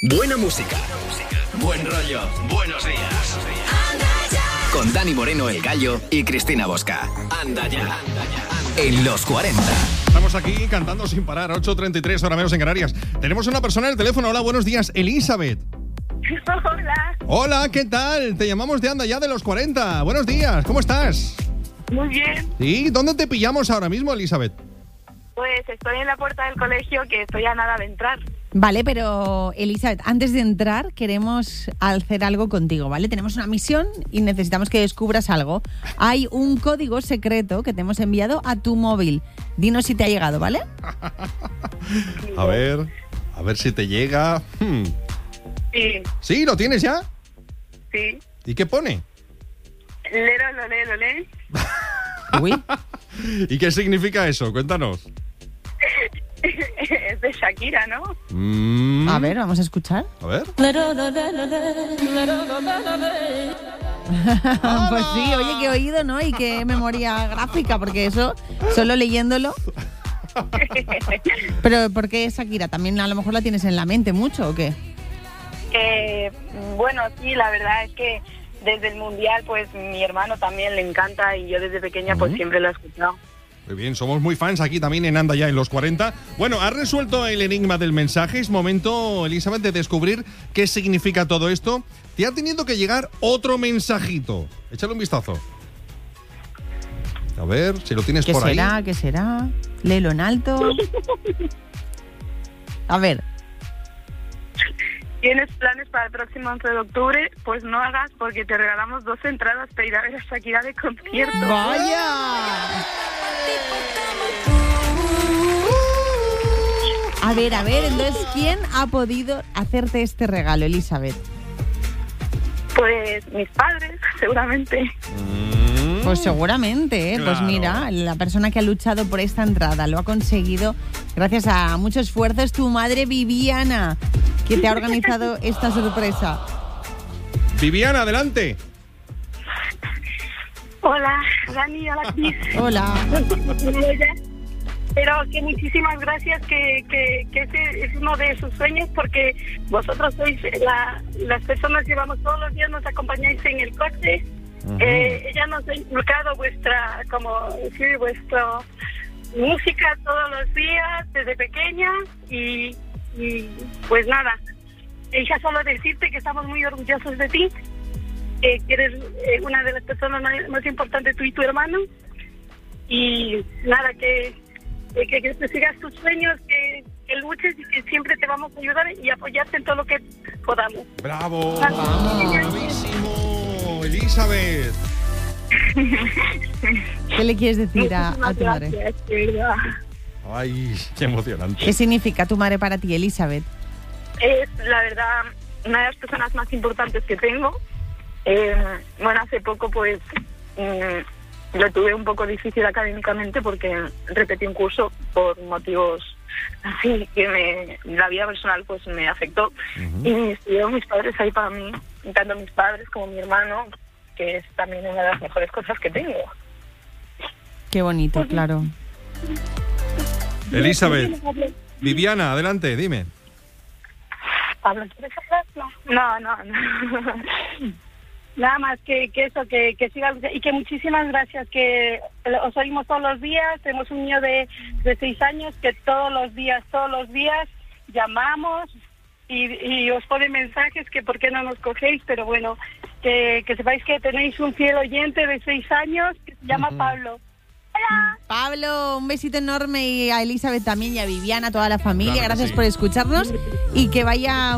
Buena música, buen rollo, buenos días. Con Dani Moreno, El Gallo, y Cristina Bosca. Anda ya, en los 40. Estamos aquí cantando sin parar, 8:33, hora menos en Canarias. Tenemos una persona en el teléfono. Hola, buenos días, Elizabeth. Hola. Hola, ¿qué tal? Te llamamos de Anda ya de los 40. Buenos días, ¿cómo estás? Muy bien. ¿Sí? ¿Dónde te pillamos ahora mismo, Elizabeth? Pues estoy en la puerta del colegio, que estoy a nada de entrar. Vale, pero Elizabeth, antes de entrar queremos hacer algo contigo, ¿vale? Tenemos una misión y necesitamos que descubras algo. Hay un código secreto que te hemos enviado a tu móvil. Dinos si te ha llegado, ¿vale? A ver si te llega. Sí. ¿Sí? ¿Lo tienes ya? Sí. ¿Y qué pone? Lero. Uy. ¿Y qué significa eso? Cuéntanos. Es de Shakira, ¿no? A ver, vamos a escuchar. A ver. Pues sí, oye, qué oído, ¿no? Y qué memoria gráfica, porque eso, solo leyéndolo. Pero ¿por qué Shakira? ¿También a lo mejor la tienes en la mente mucho o qué? Bueno, sí, la verdad es que desde el Mundial, pues mi hermano también le encanta y yo desde pequeña pues siempre lo he escuchado. Muy bien, somos muy fans aquí también en Anda ya en los 40. Bueno, ¿has resuelto el enigma del mensaje? Es momento, Elizabeth, de descubrir qué significa todo esto. Te ha tenido que llegar otro mensajito. Échale un vistazo. A ver, si lo tienes por ahí. ¿Qué será? Léelo en alto. A ver. ¿Tienes planes para el próximo 11 de octubre? Pues no hagas, porque te regalamos 2 entradas para ir a ver a Shakira de concierto. ¡Vaya! A ver, entonces, ¿quién ha podido hacerte este regalo, Elizabeth? Pues mis padres, seguramente. Pues seguramente, ¿eh? Claro. Pues mira, la persona que ha luchado por esta entrada lo ha conseguido gracias a mucho esfuerzo. Es tu madre Viviana, que te ha organizado esta sorpresa. Viviana, adelante. Hola, Dani, hola, Cris. Hola. Pero que muchísimas gracias, que ese es uno de sus sueños, porque vosotros sois las personas que vamos todos los días, nos acompañáis en el coche. Ella nos ha inculcado vuestra música todos los días desde pequeña y pues nada, hija, solo decirte que estamos muy orgullosos de ti, que eres una de las personas más importantes, tú y tu hermano, y nada, que te sigas tus sueños, que luches y que siempre te vamos a ayudar y apoyarte en todo lo que podamos. ¡Bravo! ¡Bravísimo! Elizabeth. ¿Qué le quieres decir a tu madre? Gracias, de verdad. ¡Ay, qué emocionante! ¿Qué significa tu madre para ti, Elizabeth? Es, la verdad, una de las personas más importantes que tengo. Bueno, hace poco pues lo tuve un poco difícil académicamente porque repetí un curso por motivos así que la vida personal pues me afectó. Y estuvieron mis padres ahí para mí, tanto mis padres como mi hermano, que es también una de las mejores cosas que tengo. Qué bonito, claro. Elizabeth. Viviana, adelante, dime. ¿Pablo, quieres hablar? No. Nada más que eso, que siga y que muchísimas gracias, que os oímos todos los días. Tenemos un niño de 6 años que todos los días llamamos y os pone mensajes que por qué no nos cogéis, pero bueno, que sepáis que tenéis un fiel oyente de 6 años que se llama Pablo. Hola. Pablo, un besito enorme, y a Elizabeth también y a Viviana, a toda la familia. Claro que Gracias sí. por escucharnos y que vaya